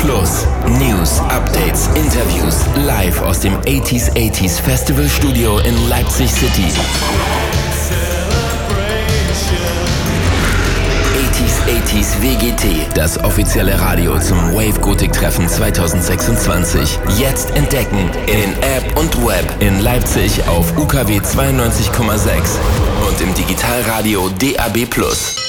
Plus. News, Updates, Interviews, live aus dem 80s Festival Studio in Leipzig City. 80s WGT, das offizielle Radio zum Wave Gothic Treffen 2026. Jetzt entdecken in App und Web in Leipzig auf UKW 92,6 und im Digitalradio DAB+.